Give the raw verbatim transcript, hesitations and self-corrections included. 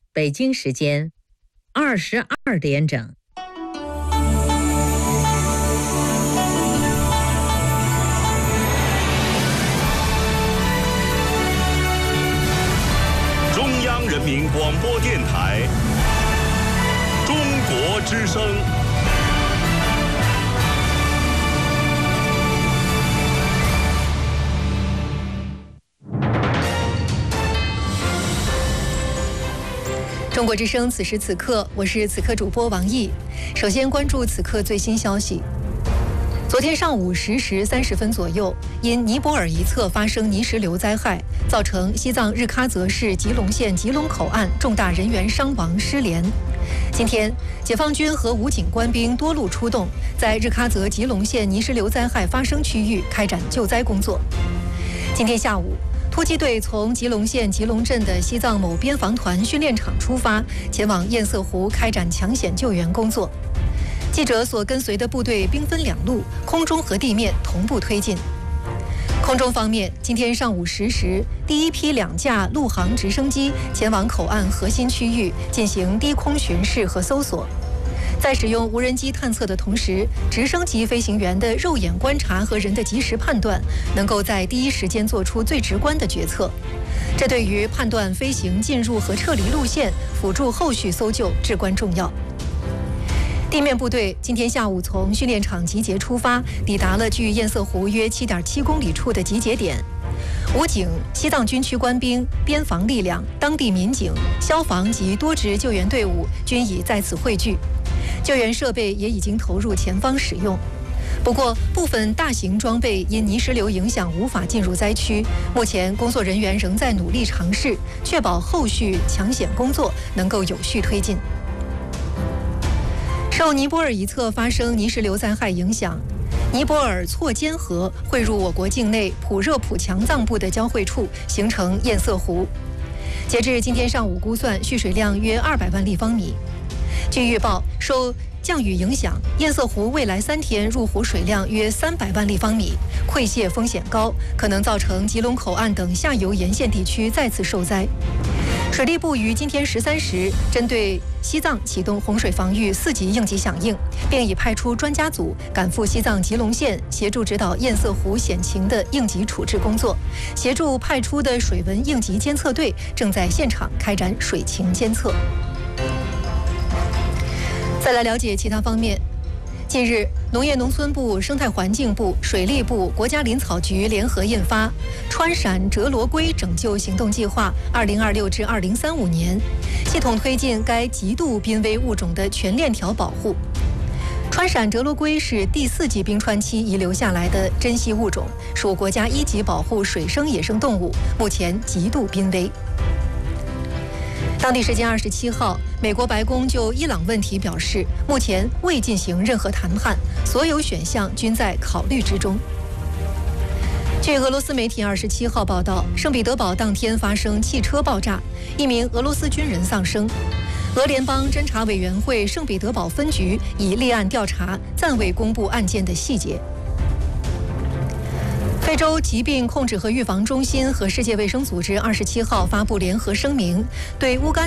北京时间二十二点整。 中央人民广播电台中国之声。 中国之声，此时此刻，我是此刻主播王毅。首先关注此刻最新消息。昨天上午十时三十分左右，因尼泊尔一侧发生泥石流灾害，造成西藏日喀则市吉隆县吉隆口岸重大人员伤亡失联。今天，解放军和武警官兵多路出动，在日喀则吉隆县泥石流灾害发生区域开展救灾工作。今天下午，突击队从吉隆县吉隆镇的西藏某边防团训练场出发，前往堰塞湖开展抢险救援工作。记者所跟随的部队兵分两路，空中和地面同步推进。空中方面，今天上午十时，第一批两架陆航直升机前往口岸核心区域进行低空巡视和搜索。在使用无人机探测的同时，直升机飞行员的肉眼观察和人的及时判断，能够在第一时间做出最直观的决策。这对于判断飞行进入和撤离路线，辅助后续搜救至关重要。地面部队今天下午从训练场集结出发，抵达了距堰塞湖约 七点七公里处的集结点。武警、西藏军区官兵、边防力量、当地民警、消防及多支救援队伍均已在此汇聚，救援设备也已经投入前方使用。不过，部分大型装备因泥石流影响无法进入灾区，目前工作人员仍在努力尝试，确保后续抢险工作能够有序推进。受尼泊尔一侧发生泥石流灾害影响，尼泊尔错坚河汇入我国境内普热普强藏部的交汇处，形成堰塞湖。截至今天上午估算，蓄水量约二百万立方米。据预报，受降雨影响，堰塞湖未来三天入湖水量约三百万立方米，溃泄风险高，可能造成吉隆口岸等下游沿线地区再次受灾。水利部于今天十三时针对西藏启动洪水防御四级应急响应，并已派出专家组赶赴西藏吉隆县，协助指导堰塞湖险情的应急处置工作。协助派出的水文应急监测队正在现场开展水情监测。再来了解其他方面。近日，农业农村部、生态环境部、水利部、国家林草局联合印发《川陕折罗龟拯救行动计划（二零二六至二零三五年）》，系统推进该极度濒危物种的全链条保护。川陕折罗龟是第四纪冰川期遗留下来的珍稀物种，属国家一级保护水生野生动物，目前极度濒危。当地时间二十七号，美国白宫就伊朗问题表示，目前未进行任何谈判，所有选项均在考虑之中。据俄罗斯媒体二十七号报道，圣彼得堡当天发生汽车爆炸，一名俄罗斯军人丧生。俄联邦侦查委员会圣彼得堡分局已立案调查，暂未公布案件的细节。非洲疾病控制和预防中心和世界卫生组织二十七号发布联合声明，对乌干